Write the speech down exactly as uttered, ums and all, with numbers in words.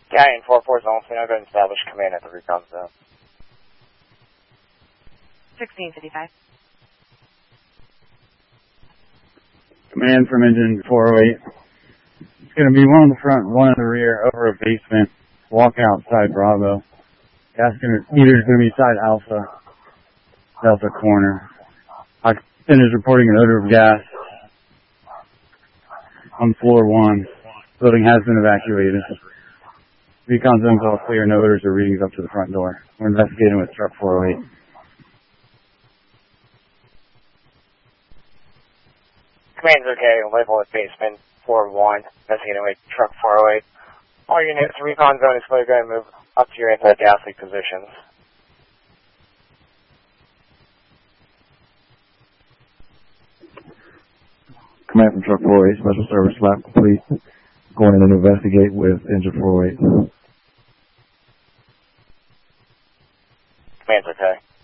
Guy in four four zone, so now go ahead and establish command at the recon zone. sixteen fifty-five. Command from engine four oh eight. It's going to be one in the front, one in the rear, over a basement. Walk outside Bravo. That's going to either going to be side Alpha, Delta corner. Occupant is reporting an odor of gas on floor one. Building has been evacuated. Recon zone's all clear. No odors or readings up to the front door. We're investigating with truck four oh eight. Command's okay. Label at basement four one. Investigating with truck four oh eight. All units, recon zone is clear. Go ahead and move up to your anti-gas leak positions. Command from truck four oh eight. Special service lap complete. Going in and investigate with engine four oh eight. Command's okay.